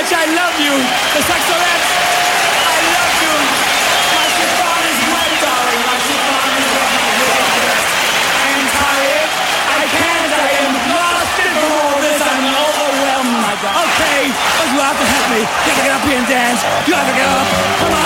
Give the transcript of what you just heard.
Rich, I love you. The Saxolettes, I love you. My chiffon is wet, darling. My chiffon is wet. I am tired. I can't. I am exhausted from all this. I'm overwhelmed, my God. Okay, but you have to help me. You have to get up here and dance. You have to get up. Come on.